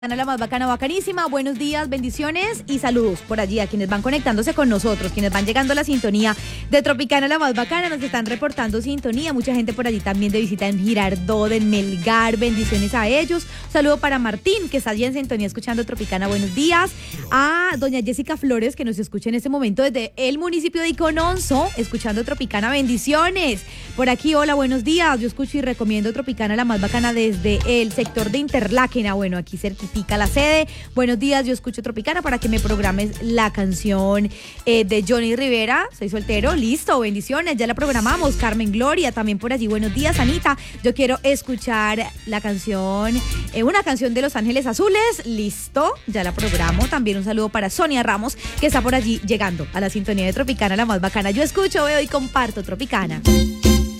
La más bacana, bacanísima, buenos días, bendiciones y saludos por allí a quienes van conectándose con nosotros, quienes van llegando a la sintonía de Tropicana la más bacana, nos están reportando sintonía, mucha gente por allí también de visita en Girardot, en Melgar, bendiciones a ellos, un saludo para Martín, que está allí en sintonía escuchando Tropicana, buenos días, a doña Jessica Flores, que nos escucha en este momento desde el municipio de Icononso, escuchando Tropicana, bendiciones, por aquí, hola, buenos días, yo escucho y recomiendo Tropicana la más bacana desde el sector de Interláquena, bueno, aquí cerquita la sede. Buenos días, yo escucho Tropicana para que me programes la canción de Johnny Rivera. Soy soltero, listo, bendiciones, ya la programamos. Carmen Gloria, también por allí. Buenos días, Anita. Yo quiero escuchar la canción, una canción de Los Ángeles Azules. Listo, ya la programo. También un saludo para Sonia Ramos, que está por allí llegando a la sintonía de Tropicana, la más bacana. Yo escucho, veo y comparto Tropicana.